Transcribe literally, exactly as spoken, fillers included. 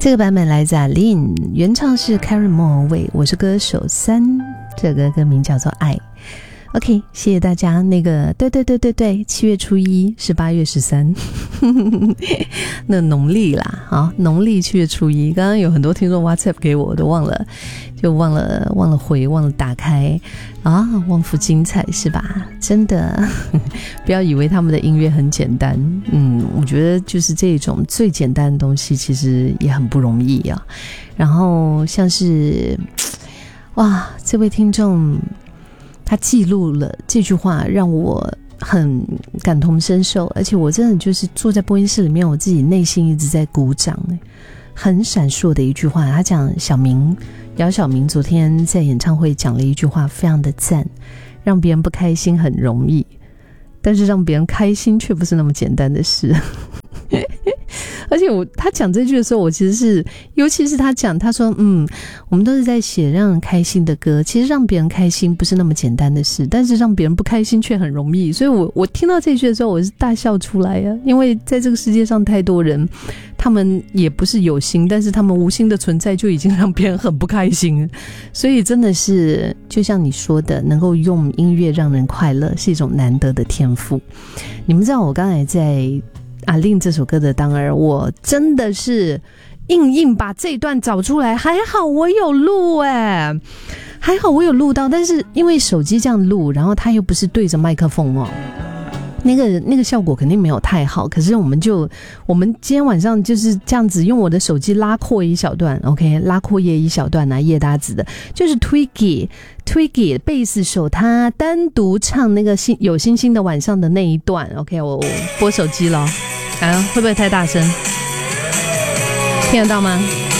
这个版本来自阿琳，原唱是 Karen 莫文蔚，我是歌手三，这个歌名叫做爱。OK， 谢谢大家。那个，对对对对对，七月初一是八月十三，那农历啦，啊，农历七月初一。刚刚有很多听众 WhatsApp 给我，都忘了，就忘了忘了回，忘了打开啊，忘福精彩是吧？真的，不要以为他们的音乐很简单，嗯，我觉得就是这种最简单的东西，其实也很不容易啊。然后像是，哇，这位听众。他记录了这句话，让我很感同身受，而且我真的就是坐在播音室里面，我自己内心一直在鼓掌，很闪烁的一句话。他讲小明，姚晓明昨天在演唱会讲了一句话，非常的赞，让别人不开心很容易，但是让别人开心却不是那么简单的事。而且我他讲这句的时候，我其实是，尤其是他讲，他说，嗯，我们都是在写让人开心的歌，其实让别人开心不是那么简单的事，但是让别人不开心却很容易。所以我我听到这句的时候，我是大笑出来啊，因为在这个世界上太多人，他们也不是有心，但是他们无心的存在就已经让别人很不开心。所以真的是，就像你说的，能够用音乐让人快乐是一种难得的天赋。你们知道我刚才在阿令这首歌的当儿，我真的是硬硬把这段找出来，还好我有录哎，还好我有录到，但是因为手机这样录，然后它又不是对着麦克风哦，那个那个效果肯定没有太好。可是我们就我们今天晚上就是这样子用我的手机拉扩一小段 ，OK， 拉扩叶一小段啊，叶搭子的，就是 Twiggy Twiggy 贝斯手他单独唱那个星有星星的晚上的那一段 ，OK， 我, 我拨手机了，啊，会不会太大声？听得到吗？